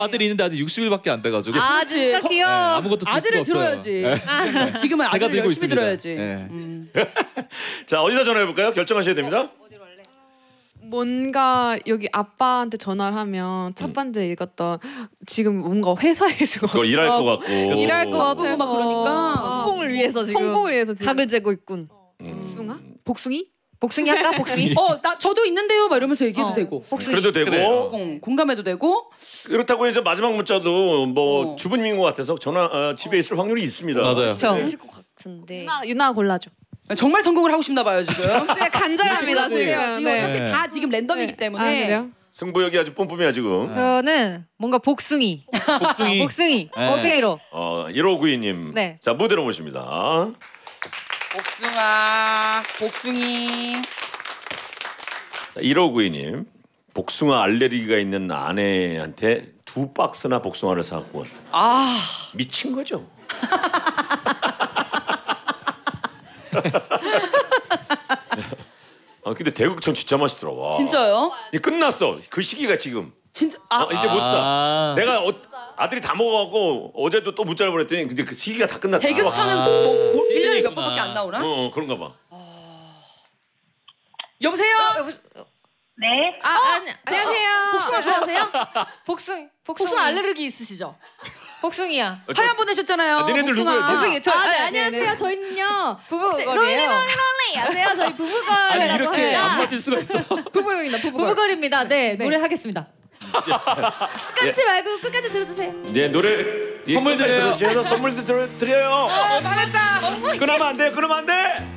아들이 있는데 아직 60일밖에 안 돼가지고. 아 진짜 귀여워. 네, 아무것도 들 아들을 수가 없어요. 들어야지. 네. 지금은 제가 아들을 들고 열심히 있습니다. 들어야지. 네. 자, 어디다 전화해볼까요? 결정하셔야 됩니다. 뭔가 여기 아빠한테 전화를 하면 첫 번째 읽었던 지금 뭔가 회사에서 그걸 일할 것 같고. 일할 것 같아서 막 그러니까 홍보를 위해서 지금 홍보를 위해서 지금 각을 재고 있군. 복숭아? 복숭이? 복숭이 할까? 복숭이? 나 저도 있는데요. 막 이러면서 얘기해도 되고. 복숭이. 그래도 되고. 그래요. 공감해도 되고. 그렇다고 해서 마지막 문자도 뭐 어. 주부님인 것 같아서 집에 있을 확률이 있습니다. 맞아요. 그러실 것 같은데. 유나 골라줘. 정말 성공을 하고 싶나 봐요 지금. 진짜 간절합니다 지금 지금. 네. 어차피 다 지금 랜덤이기 때문에. 아 그래요? 승부욕이 아주 뿜뿜이야 지금. 저는 뭔가 복숭이. 복숭이. 복숭이. 네. 복숭이로. 1592님. 네. 자, 무대로 모십니다. 복숭아, 복숭이. 1592님. 복숭아 알레르기가 있는 아내한테 2박스나 복숭아를 사갖고 왔어요. 아, 미친 거죠. 근데 대극천 진짜 맛있더라. 와. 진짜요? 끝났어. 그 시기가 지금. 진짜 이제 못 사. 아. 내가 아들이 다 먹어갖고 어제도 또 문자를 보냈더니 근데 그 시기가 다 끝났다. 대격차는 뭐 1년에 몇 시즌이구나. 번밖에 안 나오나? 그런가 봐. 여보세요? 네. 안녕하세요. 복숭아 좋아하세요? 복숭아 알레르기 있으시죠? 복숭이야. 사연 보내셨잖아요. 니네들 복숭아. 누구예요? 복숭이. 저, 네, 안녕하세요. 저희는요. 부부거리예요. 롤리 안녕하세요. 저희 아니 부부거리라고 이렇게 안 합니다. 맞을 수가 있어. 부부력이다 부부력. 부부거리입니다. 네, 노래 하겠습니다. 끊지 말고 끝까지 들어주세요. 네 노래 선물 드려요. 선물 드려요. 망했다. 끊으면 안 돼. 끊으면 안 돼.